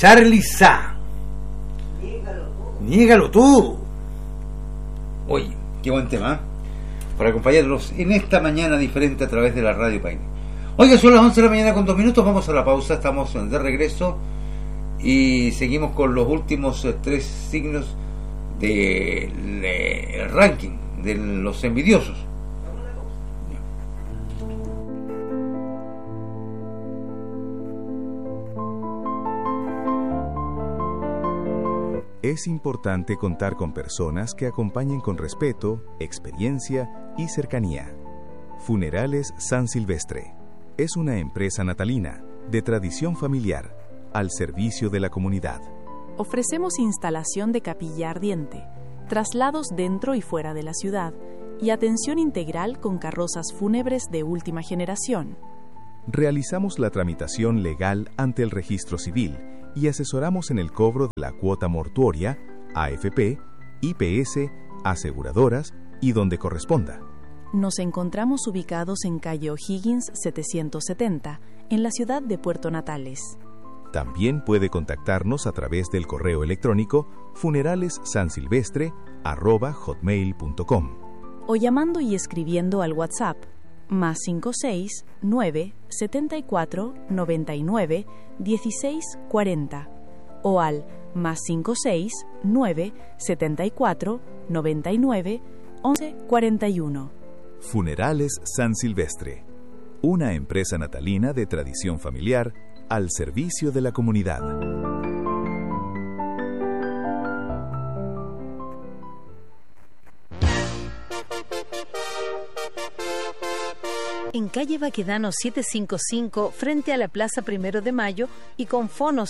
Charly Sa. Niégalo tú. Oye, qué buen tema, ¿eh? Para acompañarlos en esta mañana diferente a través de la Radio Paine. Oiga, son las 11 de la mañana con 2 minutos, vamos a la pausa, estamos de regreso y seguimos con los últimos 3 signos del ranking de los envidiosos. Es importante contar con personas que acompañen con respeto, experiencia y cercanía. Funerales San Silvestre es una empresa natalina de tradición familiar al servicio de la comunidad. Ofrecemos instalación de capilla ardiente, traslados dentro y fuera de la ciudad y atención integral con carrozas fúnebres de última generación. Realizamos la tramitación legal ante el registro civil y asesoramos en el cobro de la cuota mortuoria, AFP, IPS, aseguradoras y donde corresponda. Nos encontramos ubicados en calle O'Higgins 770, en la ciudad de Puerto Natales. También puede contactarnos a través del correo electrónico funeralessansilvestre@hotmail.com o llamando y escribiendo al WhatsApp +56 9 74 99 16 40 o al +56 9 74 99 11 41. Funerales San Silvestre, una empresa natalina de tradición familiar al servicio de la comunidad. En calle Baquedano 755, frente a la Plaza 1 de Mayo y con fono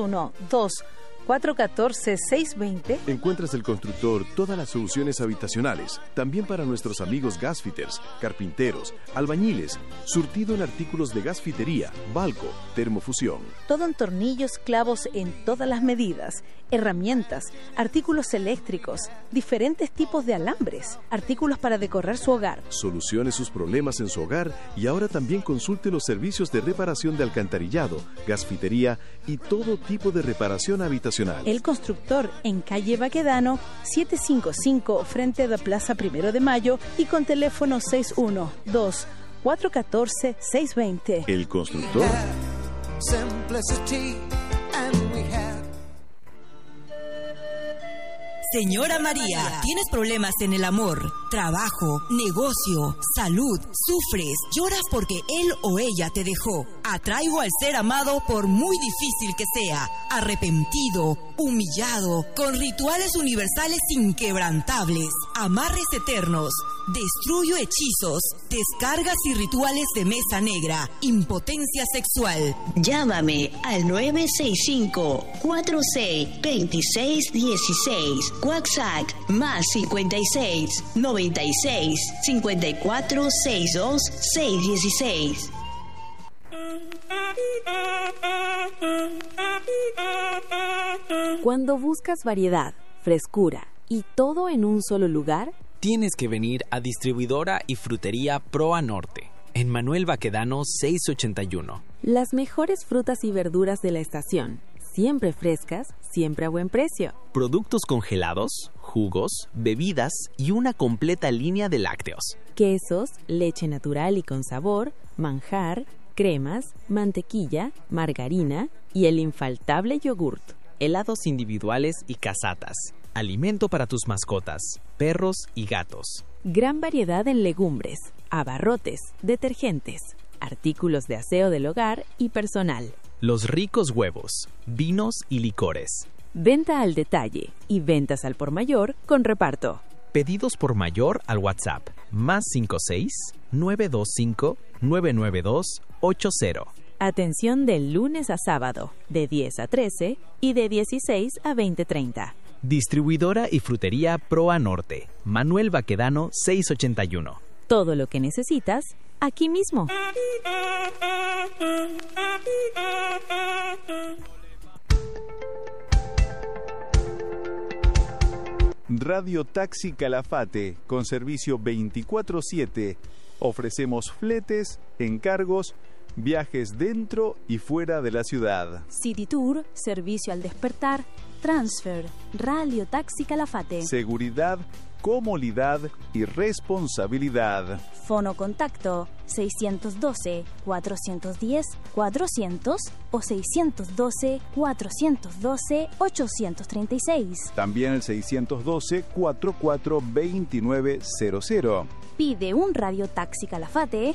612-414-620. Encuentras el constructor todas las soluciones habitacionales, también para nuestros amigos gasfitters, carpinteros, albañiles, surtido en artículos de gasfitería, balco, termofusión. Todo en tornillos, clavos en todas las medidas, herramientas, artículos eléctricos, diferentes tipos de alambres, artículos para decorar su hogar. Solucione sus problemas en su hogar y ahora también consulte los servicios de reparación de alcantarillado, gasfitería y todo tipo de reparación habitacional. El constructor en calle Baquedano 755 frente a la Plaza 1 de Mayo y con teléfono 612-414-620. El constructor. Señora María, ¿tienes problemas en el amor, trabajo, negocio, salud? ¿Sufres? ¿Lloras porque él o ella te dejó? Atraigo al ser amado por muy difícil que sea, arrepentido, humillado, con rituales universales inquebrantables, amarres eternos, destruyo hechizos, descargas y rituales de mesa negra, impotencia sexual. Llámame al 965-462616. WhatsApp +56 96 54 62 616. Cuando buscas variedad, frescura y todo en un solo lugar, tienes que venir a Distribuidora y Frutería Proa Norte, en Manuel Baquedano 681. Las mejores frutas y verduras de la estación, siempre frescas, siempre a buen precio. Productos congelados, jugos, bebidas y una completa línea de lácteos. Quesos, leche natural y con sabor, manjar, cremas, mantequilla, margarina y el infaltable yogurt. Helados individuales y casatas. Alimento para tus mascotas, perros y gatos. Gran variedad en legumbres, abarrotes, detergentes, artículos de aseo del hogar y personal. Los ricos huevos, vinos y licores. Venta al detalle y ventas al por mayor con reparto. Pedidos por mayor al WhatsApp +56 925 992 80. Atención de lunes a sábado, de 10 a 13 y de 16 a 20:30. Distribuidora y Frutería Proa Norte, Manuel Baquedano 681. Todo lo que necesitas, aquí mismo. Radio Taxi Calafate, con servicio 24/7. Ofrecemos fletes, encargos, Viajes dentro y fuera de la ciudad. City Tour, servicio al despertar, transfer, Rally o Taxi Calafate. Seguridad, comodidad y responsabilidad. Fono contacto 612-410-400 o 612-412-836. También el 612-442900. Pide un Radio Taxi Calafate.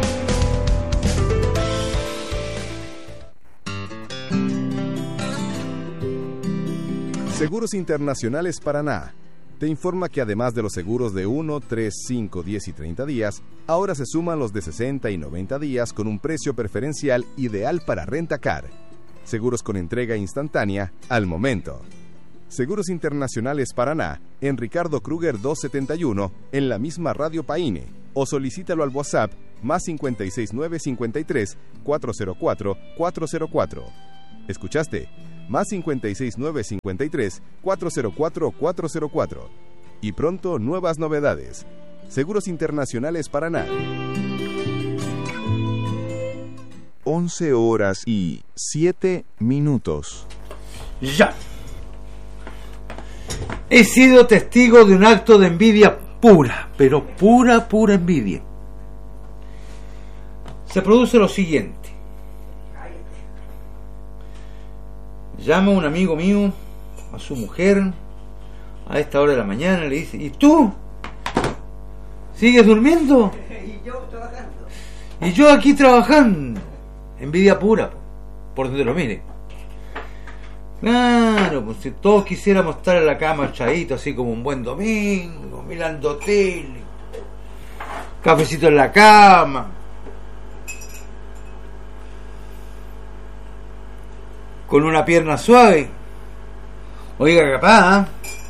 Seguros Internacionales Paraná te informa que además de los seguros de 1, 3, 5, 10 y 30 días, ahora se suman los de 60 y 90 días con un precio preferencial ideal para Rentacar. Seguros con entrega instantánea al momento. Seguros Internacionales Paraná, en Ricardo Kruger 271, en la misma Radio Paine, o solicítalo al WhatsApp más 56953 404 404. ¿Escuchaste? Más 56953 404 404. Y pronto nuevas novedades. Seguros Internacionales Paraná. 11 horas y 7 minutos. Ya. He sido testigo de un acto de envidia pura, pero pura envidia. Se produce lo siguiente. Llama un amigo mío a su mujer a esta hora de la mañana y le dice: ¿y tú? ¿Sigues durmiendo? Y yo trabajando. Y yo aquí trabajando. Envidia pura, por donde lo mire. Claro, pues si todos quisiéramos estar en la cama echaditos, así como un buen domingo, mirando tele, cafecito en la cama, con una pierna suave. Oiga, capaz, ¿eh?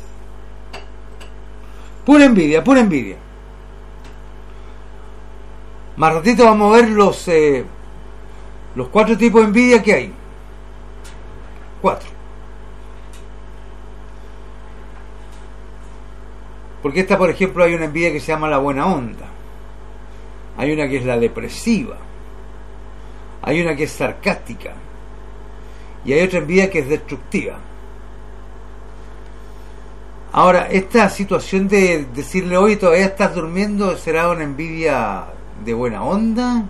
Pura envidia, pura envidia. Más ratito vamos a ver los 4 tipos de envidia que hay. 4. Porque esta, por ejemplo, hay una envidia que se llama la buena onda. Hay una que es la depresiva. Hay una que es sarcástica. Y hay otra envidia que es destructiva. Ahora, esta situación de decirle: hoy todavía estás durmiendo, ¿será una envidia de buena onda?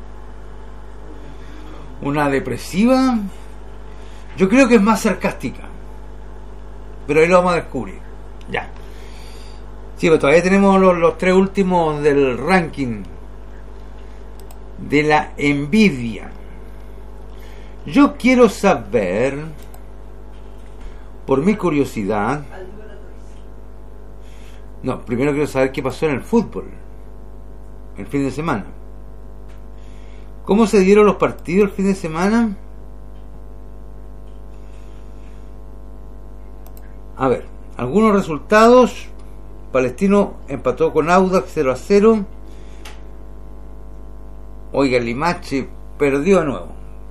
¿Una depresiva? Yo creo que es más sarcástica. Pero ahí lo vamos a descubrir. Ya. Sí, pero todavía tenemos los 3 últimos del ranking de la envidia. Yo quiero saber, por mi curiosidad, no, primero quiero saber qué pasó en el fútbol el fin de semana. ¿Cómo se dieron los partidos el fin de semana? A ver, algunos resultados. Palestino empató con Audax 0-0. Oiga, el Limache perdió de nuevo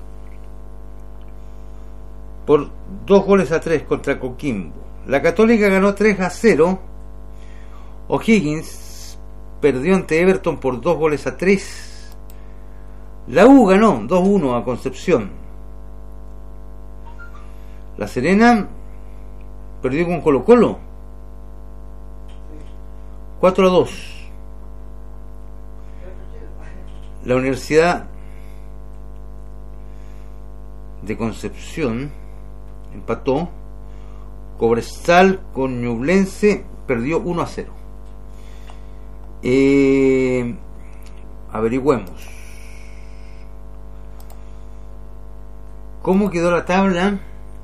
por 2-3 contra Coquimbo. La Católica ganó 3-0. O'Higgins perdió ante Everton por 2-3. La U ganó 2-1 a Concepción. La Serena perdió con Colo-Colo 4-2. La Universidad de Concepción empató. Cobresal con Ñublense perdió 1-0. Averigüemos cómo quedó la tabla.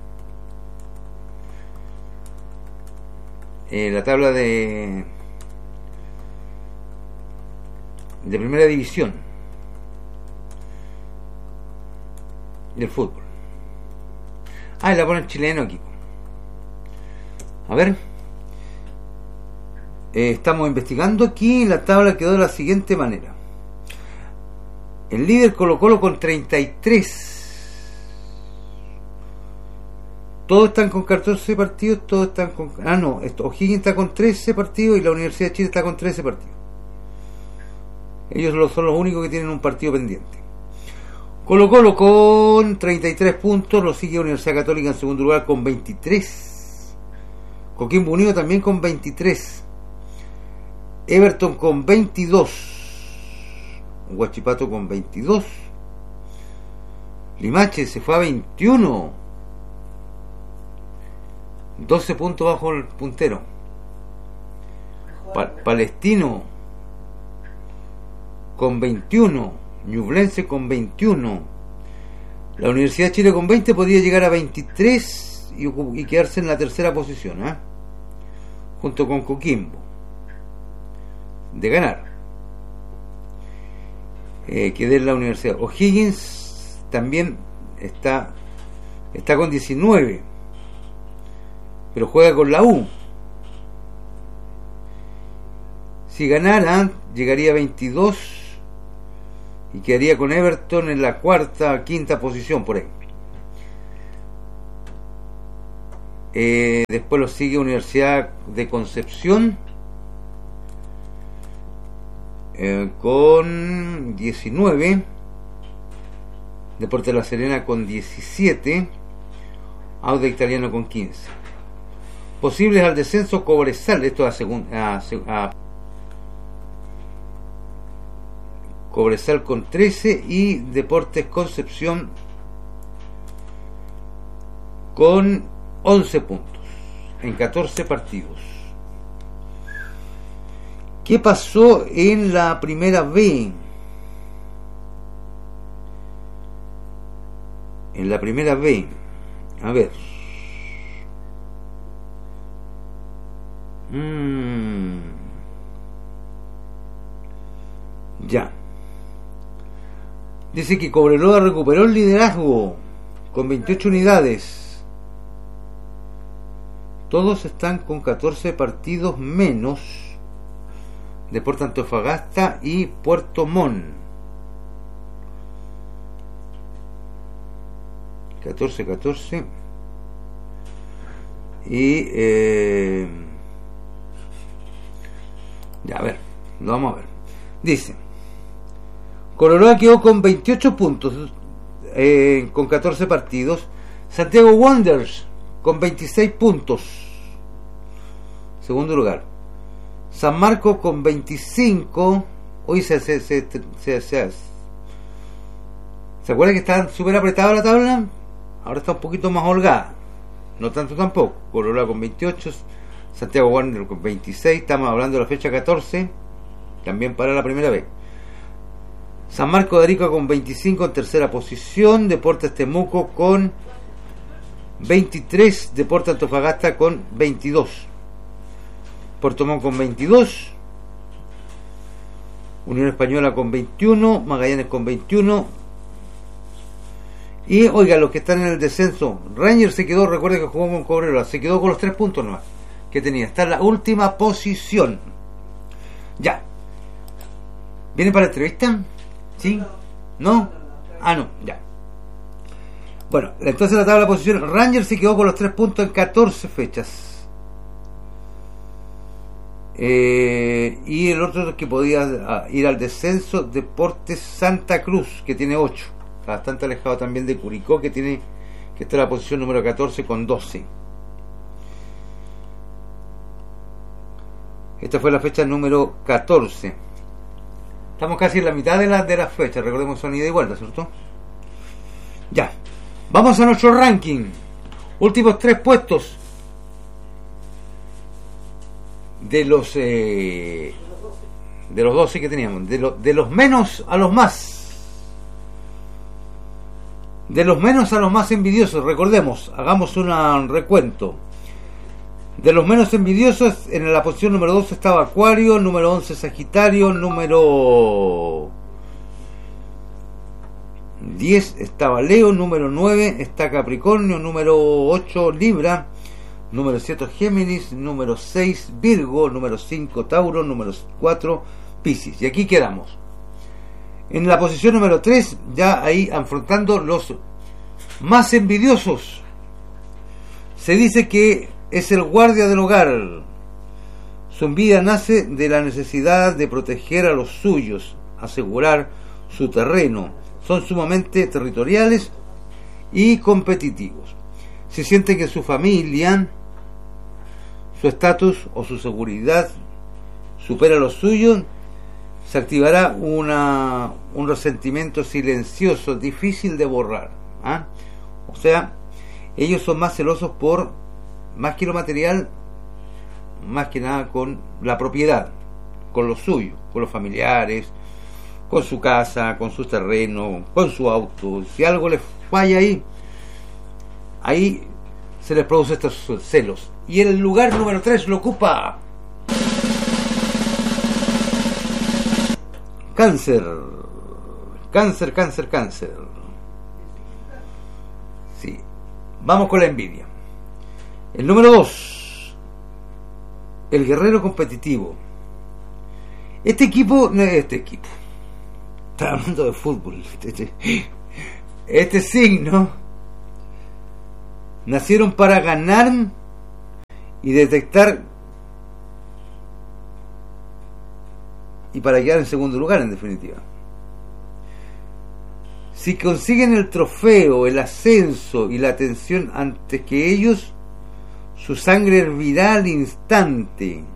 La tabla de primera división del fútbol. La ponen chileno aquí. A ver, estamos investigando aquí. La tabla quedó de la siguiente manera: el líder Colo-Colo con 33. Todos están con 14 partidos. Todos están con... O'Higgins está con 13 partidos y la Universidad de Chile está con 13 partidos. Ellos son los únicos que tienen un partido pendiente. Colo-Colo con 33 puntos, lo sigue Universidad Católica en segundo lugar con 23. Coquimbo Unido también con 23. Everton con 22. Huachipato con 22. Limache se fue a 21. 12 puntos bajo el puntero. Palestino con 21. Ñublense con 21. La Universidad de Chile con 20 podría llegar a 23 y quedarse en la tercera posición, junto con Coquimbo, de ganar. Que de la Universidad. O'Higgins también está con 19, pero juega con la U. Si ganara, llegaría a 22 y quedaría con Everton en la quinta posición por ahí. Después lo sigue Universidad de Concepción con 19, Deportes de La Serena con 17, Audax Italiano con 15. Posibles al descenso: Cobresal, esto a Cobresal con 13 y Deportes Concepción con 11 puntos en 14 partidos. ¿Qué pasó en la primera B? En la primera B, a ver. Ya. Dice que Cobreloa recuperó el liderazgo con 28 unidades. Todos están con 14 partidos menos Deportes Antofagasta y Puerto Montt. 14. Y ya, a ver, lo vamos a ver. Dice: Cobreloa quedó con 28 puntos con 14 partidos. Santiago Wanderers con 26 puntos, segundo lugar. San Marcos con 25. Hoy ¿se acuerdan que estaban súper apretada la tabla? Ahora está un poquito más holgada, no tanto tampoco. Cobreloa con 28, Santiago Wanderers con 26. Estamos hablando de la fecha 14, también para la primera vez. San Marcos de Arica con 25 en tercera posición. Deportes Temuco con 23. Deportes Antofagasta con 22. Puerto Montt con 22. Unión Española con 21. Magallanes con 21. Y oiga, los que están en el descenso, Rangers se quedó, recuerden que jugó con Cobreloa, se quedó con los 3 puntos nomás que tenía. Está en la última posición. Ya. ¿Viene para la entrevista? ¿Sí? ¿No? No, ya. Bueno, entonces la tabla de posición, Rangers se quedó con los 3 puntos en 14 fechas. Y el otro que podía ir al descenso, Deportes Santa Cruz, que tiene 8. Está bastante alejado también de Curicó, que está en la posición número 14 con 12. Esta fue la fecha número 14. Estamos casi en la mitad de las fechas, recordemos, son ida y vuelta, ¿cierto? Ya, vamos a nuestro ranking. Últimos 3 puestos de los 12 que teníamos, de los menos a los más. De los menos a los más envidiosos, recordemos, hagamos un recuento. De los menos envidiosos, en la posición número 2 estaba Acuario, número 11 Sagitario, número 10 estaba Leo, número 9 está Capricornio, número 8 Libra, número 7 Géminis, número 6 Virgo, número 5 Tauro, número 4 Piscis. Y aquí quedamos. En la posición número 3, ya ahí afrontando los más envidiosos, se dice que es el guardia del hogar. Su envidia nace de la necesidad de proteger a los suyos, asegurar su terreno, Son sumamente territoriales y competitivos. Si sienten que su familia, su estatus o su seguridad supera lo suyo, se activará un resentimiento silencioso, difícil de borrar. O sea, ellos son más celosos por, más que lo material, más que nada con la propiedad, con lo suyo, con los familiares, con su casa, con su terreno, con su auto. Si algo les falla ahí se les produce estos celos. Y el lugar número 3 lo ocupa Cáncer. Sí. Vamos con la envidia. El número 2, el guerrero competitivo. Este equipo, está hablando de fútbol. Este signo nacieron para ganar y detectar y para quedar en segundo lugar, en definitiva. Si consiguen el trofeo, el ascenso y la atención antes que ellos, su sangre hervirá al instante.